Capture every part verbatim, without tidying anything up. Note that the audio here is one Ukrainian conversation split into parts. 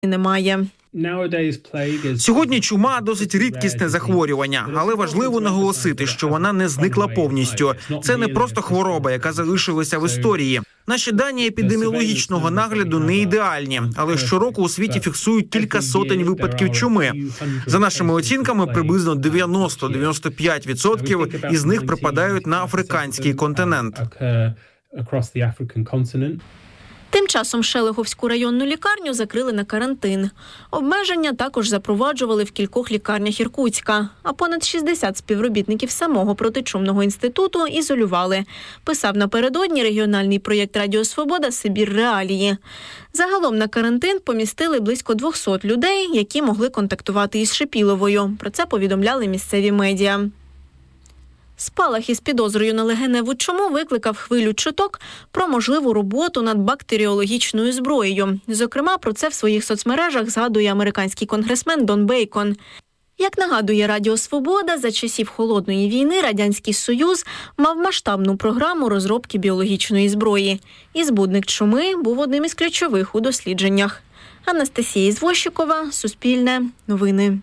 немає. Сьогодні чума – досить рідкісне захворювання, але важливо наголосити, що вона не зникла повністю. Це не просто хвороба, яка залишилася в історії. Наші дані епідеміологічного нагляду не ідеальні, але щороку у світі фіксують кілька сотень випадків чуми. За нашими оцінками, приблизно дев'яносто - дев'яносто п'ять відсотків із них припадають на африканський континент. Тим часом Шелеговську районну лікарню закрили на карантин. Обмеження також запроваджували в кількох лікарнях Іркутська, а понад шістдесят співробітників самого протичумного інституту ізолювали. Писав напередодні регіональний проєкт «Радіо Свобода. Сибір. Реалії». Загалом на карантин помістили близько двохсот людей, які могли контактувати із Шипіловою. Про це повідомляли місцеві медіа. Спалах із підозрою на легеневу чуму викликав хвилю чуток про можливу роботу над бактеріологічною зброєю. Зокрема, про це в своїх соцмережах згадує американський конгресмен Дон Бейкон. Як нагадує Радіо Свобода, за часів Холодної війни Радянський Союз мав масштабну програму розробки біологічної зброї. І збудник чуми був одним із ключових у дослідженнях. Анастасія Ізвощикова, Суспільне, Новини.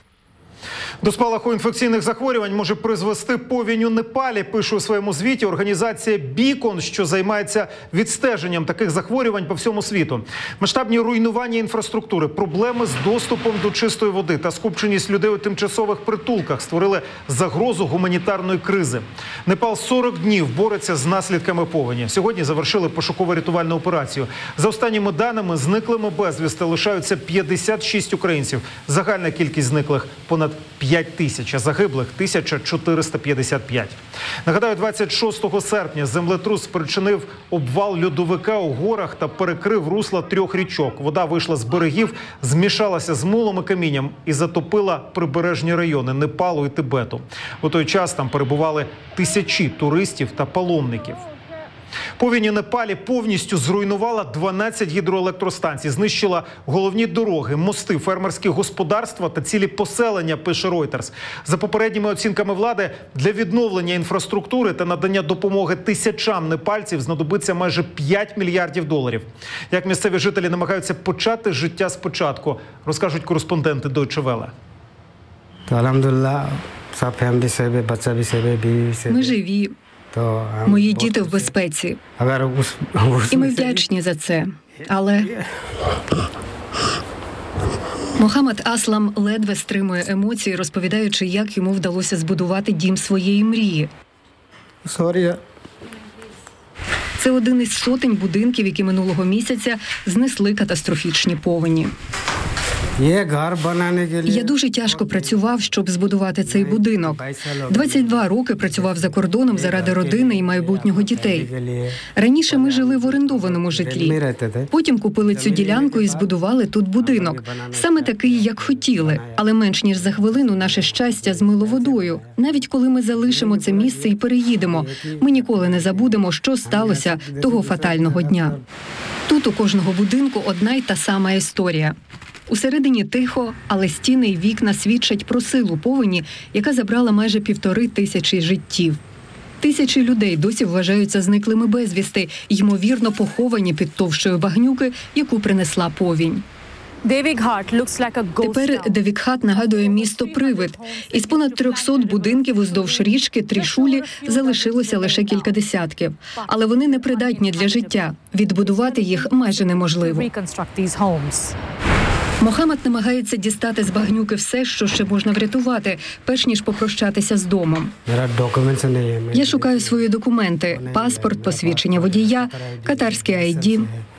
До спалаху інфекційних захворювань може призвести повінь у Непалі, пише у своєму звіті організація «Бікон», що займається відстеженням таких захворювань по всьому світу. Масштабні руйнування інфраструктури, проблеми з доступом до чистої води та скупченість людей у тимчасових притулках створили загрозу гуманітарної кризи. Непал сорок днів бореться з наслідками повені. Сьогодні завершили пошуково-рятувальну операцію. За останніми даними, зниклими безвісти лишаються п'ятдесят шість українців. Загальна кількість зниклих – понад п'ять тисяч, а загиблих – тисяча чотириста п'ятдесят п'ять. Нагадаю, двадцять шостого серпня землетрус спричинив обвал льодовика у горах та перекрив русла трьох річок. Вода вийшла з берегів, змішалася з мулом і камінням і затопила прибережні райони Непалу і Тибету. У той час там перебували тисячі туристів та паломників. Повінь у Непалі повністю зруйнувала дванадцять гідроелектростанцій, знищила головні дороги, мости, фермерські господарства та цілі поселення, пише Reuters. За попередніми оцінками влади, для відновлення інфраструктури та надання допомоги тисячам непальців знадобиться майже п'ять мільярдів доларів. Як місцеві жителі намагаються почати життя спочатку, розкажуть кореспонденти Deutsche Welle. Ми живі. Мої діти в безпеці. І ми вдячні за це. Але Мохаммед Аслам ледве стримує емоції, розповідаючи, як йому вдалося збудувати дім своєї мрії. Це один із сотень будинків, які минулого місяця знесли катастрофічні повені. Я дуже тяжко працював, щоб збудувати цей будинок. двадцять два роки працював за кордоном заради родини і майбутнього дітей. Раніше ми жили в орендованому житлі. Потім купили цю ділянку і збудували тут будинок. Саме такий, як хотіли. Але менш ніж за хвилину наше щастя змило водою. Навіть коли ми залишимо це місце і переїдемо, ми ніколи не забудемо, що сталося того фатального дня. Тут у кожного будинку одна й та сама історія. Усередині тихо, але стіни й вікна свідчать про силу повені, яка забрала майже півтори тисячі життів. Тисячі людей досі вважаються зниклими безвісти, ймовірно поховані під товщою багнюки, яку принесла повінь. Тепер Девікхат нагадує місто-привид. Із понад трьохсот будинків уздовж річки Трішулі залишилося лише кілька десятків. Але вони непридатні для життя. Відбудувати їх майже неможливо. Мохаммед намагається дістати з багнюки все, що ще можна врятувати, перш ніж попрощатися з домом. Я шукаю свої документи – паспорт, посвідчення водія, катарський ай ді.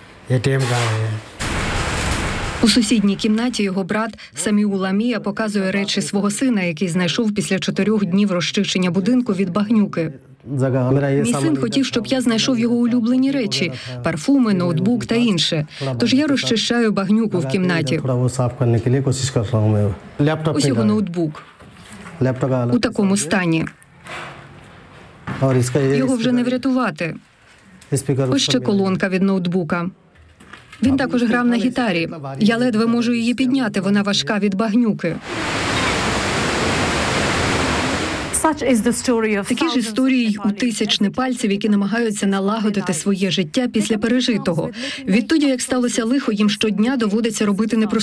У сусідній кімнаті його брат Саміул Ламія показує речі свого сина, який знайшов після чотирьох днів розчищення будинку від багнюки. Мій син хотів, щоб я знайшов його улюблені речі – парфуми, ноутбук та інше. Тож я розчищаю багнюку в кімнаті. Ось його ноутбук. У такому стані. Його вже не врятувати. Ось ще колонка від ноутбука. Він також грав на гітарі. Я ледве можу її підняти, вона важка від багнюки. Такі ж історії й у тисяч непальців, які намагаються налагодити своє життя після пережитого. Відтоді, як сталося лихо, їм щодня доводиться робити непрості